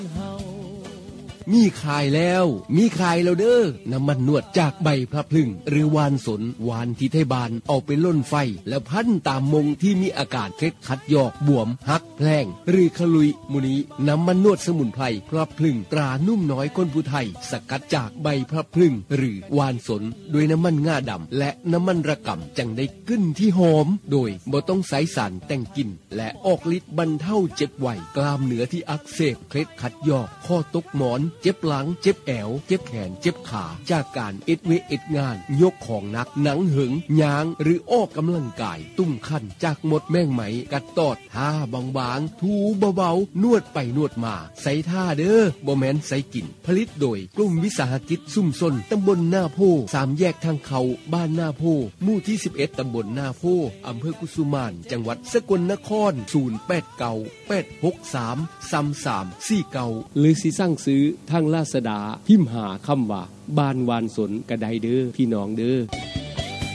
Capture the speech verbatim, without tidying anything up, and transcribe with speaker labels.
Speaker 1: มีขายแล้วมีขายแล้วเด้อน้ำมันนวดจากใบพระพลึงหรือวานสนวานที่ไทยบานเอาไปล่นไฟแล้วพันตามมงที่มีอาการเคล็ดขัดยอกบวมหักแพลงหรือขลุยมุนี้น้ำมันนวดสมุนไพรพระพลึงตรานุ่มน้อยคนผู้ไทยสกัดจากใบพระพลึงหรือวานสนด้วยน้ำมันง่าดำและน้ำมันระกำจังได้กลิ่นที่หอมโดยบ่ต้องใส่สารแต่งกลิ่นและออกฤทธิ์บรรเทาเจ็บไวกล้ามเนื้อที่อักเสบเคล็ดขัดยอกข้อตกหมอนเจ็บหลังเจ็บแอวเจ็บแขนเจ็บขาจากการเอ็ดเวเอ็ดงานยกของหนักหนังหึงยางหรือออกกำลังกายตุ้มคันจากมดแม่งไหมกัดตอดท่าบางๆถูเบาๆนวดไปนวดมาใส่ท่าเด้อบ่แม่นใส่กินผลิตโดยกลุ่มวิสาหกิจซุ่มซนตำบลหน้าโพสามแยกทางเขาบ้านหน้าโพหมู่ที่สิบเอ็ดตำบลหน้าโพอำเภอกุสุมานจังหวัดสกลนครศูนย์ แปด เก้า แปด หก สาม สาม สาม สี่ เก้าหรือสิสั่งซื้อทางลาซาด้าพิมพ์หาคำว่าบ้านวานสนกระไดเด้อพี่น้องเด้อ